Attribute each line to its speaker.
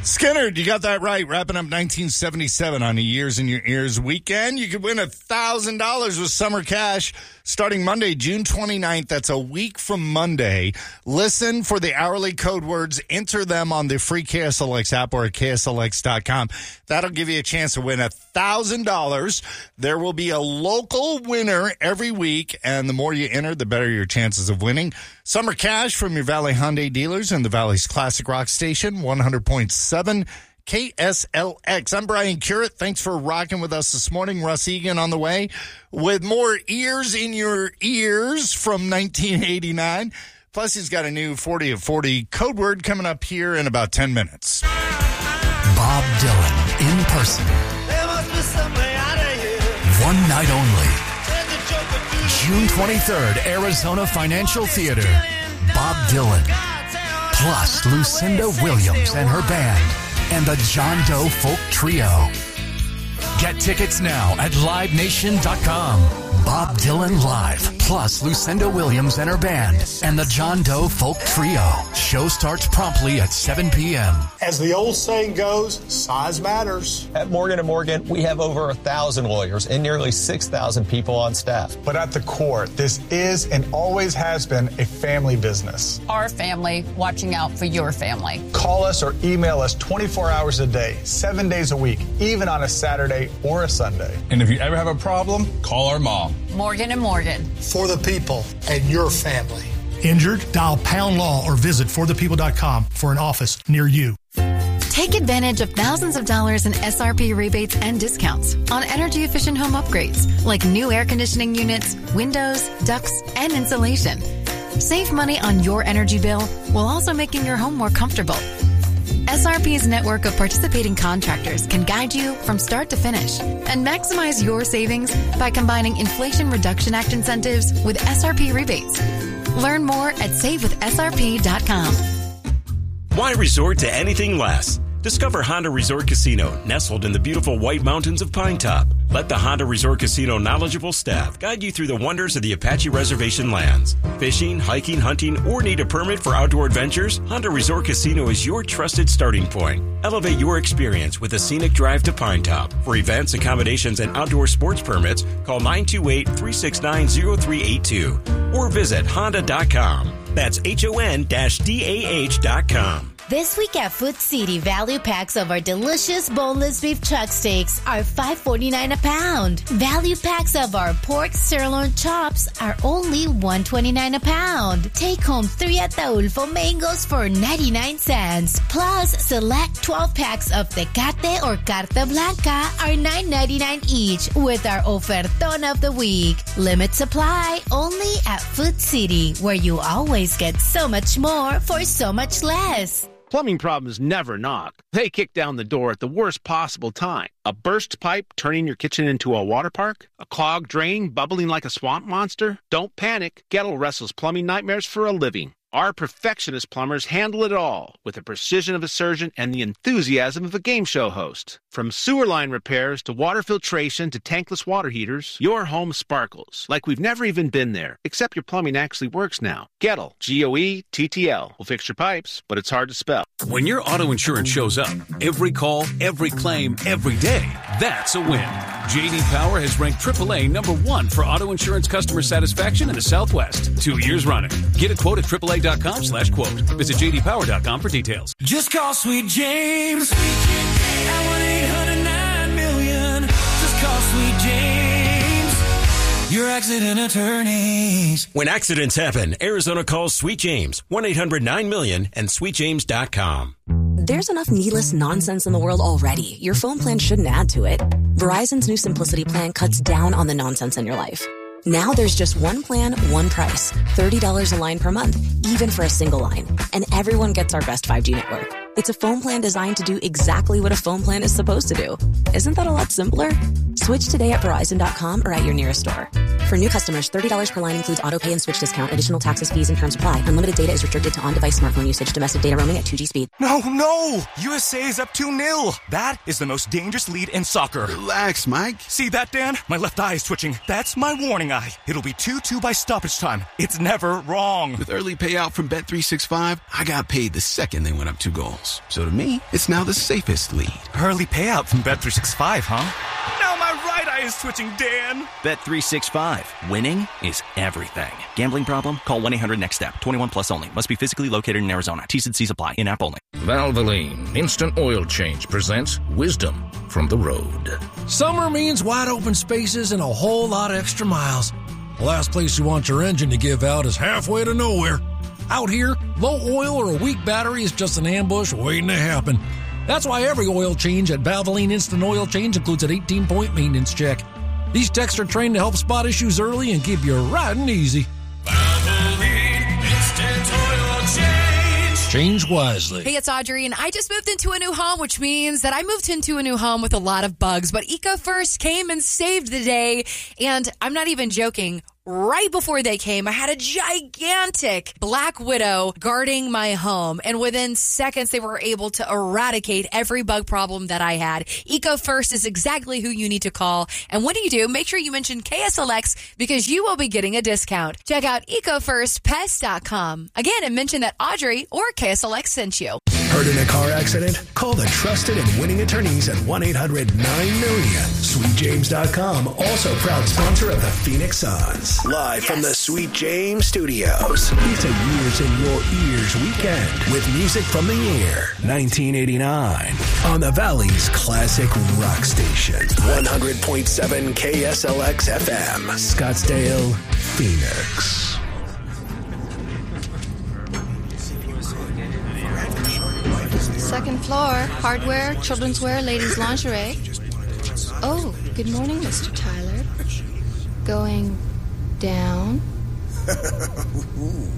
Speaker 1: Skinner, you got that right. Wrapping up 1977 on a Years in Your Ears weekend. You could win $1,000 with Summer Cash starting Monday, June 29th. That's a week from Monday. Listen for the hourly code words. Enter them on the free KSLX app or at KSLX.com. That'll give you a chance to win $1,000. There will be a local winner every week, and the more you enter, the better your chances of winning. Summer Cash from your Valley Hyundai dealers and the Valley's Classic Rock Station, 100.7 KSLX. I'm Brian Curett. Thanks for rocking with us this morning. Russ Egan on the way with more Ears in Your Ears from 1989. Plus, he's got a new 40 of 40 code word coming up here in about 10 minutes.
Speaker 2: Bob Dylan in person.
Speaker 3: There must be some way out of here.
Speaker 2: One night only. June 23rd, Arizona Financial Theater. Bob Dylan. Plus Lucinda Williams and her band. And the John Doe Folk Trio. Get tickets now at LiveNation.com. Bob Dylan Live, plus Lucinda Williams and her band, and the John Doe Folk Trio. Show starts promptly at 7 p.m.
Speaker 4: As the old saying goes, size matters.
Speaker 5: At Morgan & Morgan, we have over 1,000 lawyers and nearly 6,000 people on staff.
Speaker 4: But at the core, this is and always has been a family business.
Speaker 6: Our family watching out for your family.
Speaker 4: Call us or email us 24 hours a day, 7 days a week, even on a Saturday or a Sunday.
Speaker 7: And if you ever have a problem, call our mom.
Speaker 6: Morgan & Morgan.
Speaker 4: For the people and your family.
Speaker 8: Injured? Dial Pound Law or visit forthepeople.com for an office near you.
Speaker 9: Take advantage of thousands of dollars in SRP rebates and discounts on energy-efficient home upgrades like new air conditioning units, windows, ducts, and insulation. Save money on your energy bill while also making your home more comfortable. SRP's network of participating contractors can guide you from start to finish and maximize your savings by combining Inflation Reduction Act incentives with SRP rebates. Learn more at savewithsrp.com.
Speaker 10: Why resort to anything less? Discover Honda Resort Casino, nestled in the beautiful White Mountains of Pine Top. Let the Honda Resort Casino knowledgeable staff guide you through the wonders of the Apache Reservation lands. Fishing, hiking, hunting, or need a permit for outdoor adventures? Honda Resort Casino is your trusted starting point. Elevate your experience with a scenic drive to Pine Top. For events, accommodations, and outdoor sports permits, call 928-369-0382 or visit honda.com. That's HON-DAH.com.
Speaker 11: This week at Food City, value packs of our delicious boneless beef chuck steaks are $5.49 a pound. Value packs of our pork sirloin chops are only $1.29 a pound. Take home 3 Ataulfo mangoes for 99 cents. Plus, select 12 packs of Tecate or Carta Blanca are $9.99 each with our ofertón of the week. Limit supply only at Food City, where you always get so much more for so much less.
Speaker 12: Plumbing problems never knock. They kick down the door at the worst possible time. A burst pipe turning your kitchen into a water park? A clogged drain bubbling like a swamp monster? Don't panic. Gettle wrestles plumbing nightmares for a living. Our perfectionist plumbers handle it all with the precision of a surgeon and the enthusiasm of a game show host. From sewer line repairs to water filtration to tankless water heaters, your home sparkles like we've never even been there, except your plumbing actually works now. Gettle, G-O-E-T-T-L, will fix your pipes, but it's hard to spell.
Speaker 13: When your auto insurance shows up, every call, every claim, every day, that's a win. J.D. Power has ranked AAA #1 for auto insurance customer satisfaction in the Southwest 2 years running. Get a quote at AAA.com/quote. Visit JDPower.com for details.
Speaker 3: Just call Sweet James at 1-800-9-million. Just call Sweet James, your accident attorneys.
Speaker 10: When accidents happen, Arizona calls Sweet James, 1-800-9-million and SweetJames.com.
Speaker 14: There's enough needless nonsense in the world already. Your phone plan shouldn't add to it. Verizon's new Simplicity plan cuts down on the nonsense in your life. Now there's just one plan, one price. $30 a line per month, even for a single line. And everyone gets our best 5G network. It's a phone plan designed to do exactly what a phone plan is supposed to do. Isn't that a lot simpler? Switch today at Verizon.com or at your nearest store. For new customers, $30 per line includes auto pay and switch discount. Additional taxes, fees, and terms apply. Unlimited data is restricted to on-device smartphone usage. Domestic data roaming at 2G speed.
Speaker 15: No! USA is up 2-0. That is the most dangerous lead in soccer.
Speaker 16: Relax, Mike.
Speaker 15: See that, Dan? My left eye is twitching. That's my warning eye. It'll be 2-2 by stoppage time. It's never wrong.
Speaker 16: With early payout from Bet365, I got paid the second they went up 2 goals. So to me, it's now the safest lead.
Speaker 15: Early payout from Bet365, huh? Now my right eye is twitching, Dan.
Speaker 17: Bet365. Winning is everything. Gambling problem? Call 1-800-NEXT-STEP. 21 plus only. Must be physically located in Arizona. T's and C's apply. In-app only.
Speaker 18: Valvoline Instant Oil Change presents Wisdom from the Road.
Speaker 19: Summer means wide open spaces and a whole lot of extra miles. The last place you want your engine to give out is halfway to nowhere. Out here, low oil or a weak battery is just an ambush waiting to happen. That's why every oil change at Valvoline Instant Oil Change includes an 18-point maintenance check. These techs are trained to help spot issues early and keep you riding easy.
Speaker 3: Valvoline Instant Oil Change.
Speaker 19: Change wisely.
Speaker 20: Hey, it's Audrey, and I just moved into a new home, which means that I moved into a new home with a lot of bugs. But EcoFirst came and saved the day, and I'm not even joking. Right before they came, I had a gigantic black widow guarding my home. And within seconds, they were able to eradicate every bug problem that I had. EcoFirst is exactly who you need to call. And when you do, make sure you mention KSLX because you will be getting a discount. Check out EcoFirstPest.com. Again, and mention that Audrey or KSLX sent you.
Speaker 2: Hurt in a car accident? Call the trusted and winning attorneys at 1-800-9-MILLION. SweetJames.com, also proud sponsor of the Phoenix Suns. Live from the Sweet James Studios. It's a Years in Your Ears weekend with music from the year 1989 on the Valley's classic rock station. 100.7 KSLX FM, Scottsdale, Phoenix.
Speaker 21: Second floor, hardware, children's wear, ladies' lingerie. Oh, good morning, Mr. Tyler. Going down.